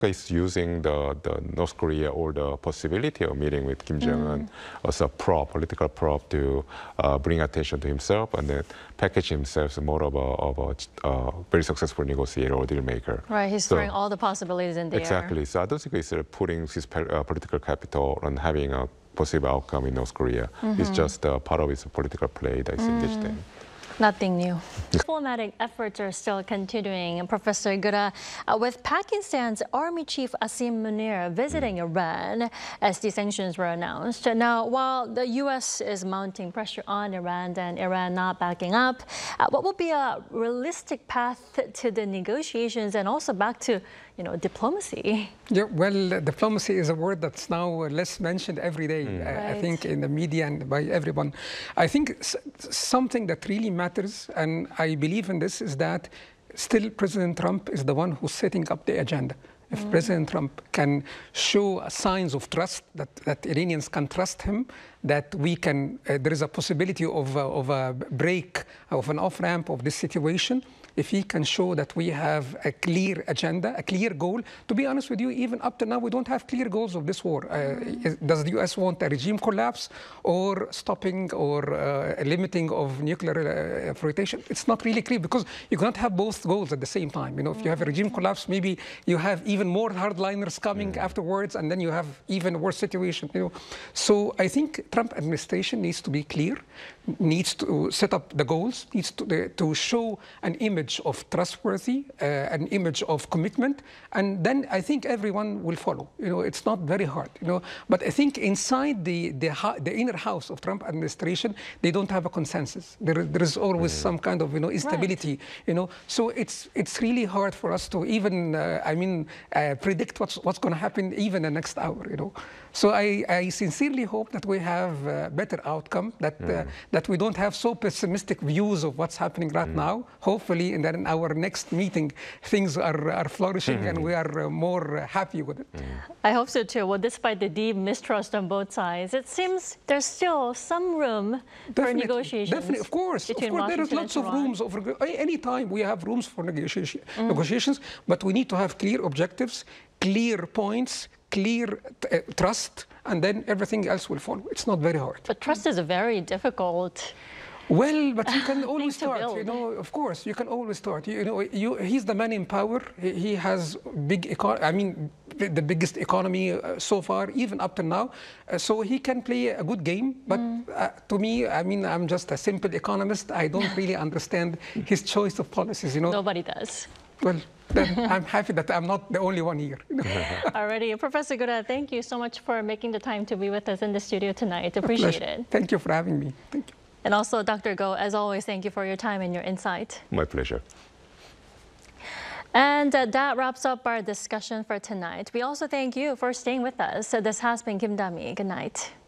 is using the North Korea or the possibility of meeting with Kim Jong-un as a political prop to bring attention to himself and then package himself as more of a very successful negotiator or deal maker. Right, he's throwing all the possibilities in the air. Exactly. So I don't think he's putting his political capital on having a possible outcome in North Korea. It's just part of his political play that is engaged in. Nothing new. Diplomatic efforts are still continuing. Professor Gura, with Pakistan's Army Chief Asim Munir visiting Iran as the sanctions were announced. Now, while the U.S. is mounting pressure on Iran and Iran not backing up, what will be a realistic path to the negotiations and also back to, diplomacy? Yeah, well, diplomacy is a word that's now less mentioned every day, Right. I think, in the media and by everyone. I think something that really matters, and I believe in this, is that still President Trump is the one who's setting up the agenda. If President Trump can show signs of trust, that Iranians can trust him, that we can, there is a possibility of a break, of an off-ramp of this situation, if he can show that we have a clear agenda, a clear goal. To be honest with you, even up to now, we don't have clear goals of this war. Does the U.S. want a regime collapse or stopping or limiting of nuclear proliferation? It's not really clear because you cannot have both goals at the same time. If you have a regime collapse, maybe you have even more hardliners coming afterwards, and then you have even worse situation. So I think Trump administration needs to be clear, needs to set up the goals, needs to show an image of trustworthy, an image of commitment, and then I think everyone will follow. It's not very hard. But I think inside the inner house of Trump administration, they don't have a consensus. There is always some kind of instability. Right. So it's really hard for us to even predict what's going to happen even the next hour. So I sincerely hope that we have a better outcome, that we don't have so pessimistic views of what's happening right now. Hopefully, and then in our next meeting, things are flourishing and we are more happy with it. I hope so too. Well, despite the deep mistrust on both sides, it seems there's still some room for negotiations. Definitely, of course. There is lots of rooms. Any time we have rooms for negotiations, but we need to have clear objectives, clear points, clear trust, and then everything else will follow. It's not very hard. But trust is very difficult. Well, but you can always start. Of course, you can always start. He's the man in power. He has the biggest economy so far, even up to now. So he can play a good game. But to me, I'm just a simple economist. I don't really understand his choice of policies. Nobody does. Well, then I'm happy that I'm not the only one here. Alrighty, Professor Gura, thank you so much for making the time to be with us in the studio tonight. Appreciate it. Thank you for having me. Thank you. And also, Dr. Go, as always, thank you for your time and your insight. My pleasure. And that wraps up our discussion for tonight. We also thank you for staying with us. This has been Kim Dami. Good night.